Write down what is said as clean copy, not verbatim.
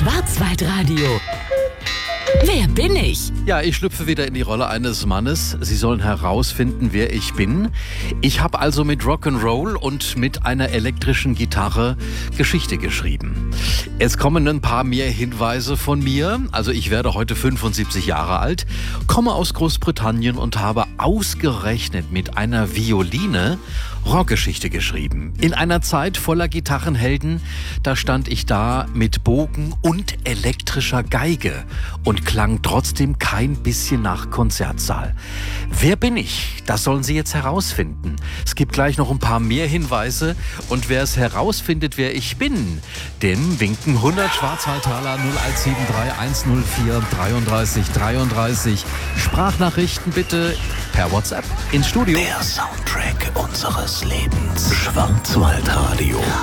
Schwarzwaldradio. Wer bin ich? Ja, ich schlüpfe wieder in die Rolle eines Mannes. Sie sollen herausfinden, wer ich bin. Ich habe also mit Rock'n'Roll und mit einer elektrischen Gitarre Geschichte geschrieben. Es kommen ein paar mehr Hinweise von mir. Also ich werde heute 75 Jahre alt, komme aus Großbritannien und habe ausgerechnet mit einer Violine Rockgeschichte geschrieben. In einer Zeit voller Gitarrenhelden, da stand ich da mit Bogen und elektrischer Geige und klang trotzdem kein bisschen nach Konzertsaal. Wer bin ich? Das sollen Sie jetzt herausfinden. Es gibt gleich noch ein paar mehr Hinweise und wer es herausfindet, wer ich bin, dem winken 100 Schwarzwaldtaler 0173 104 33 33. Sprachnachrichten bitte per WhatsApp ins Studio. Der Soundtrack unseres Lebens. Schwarzwaldradio.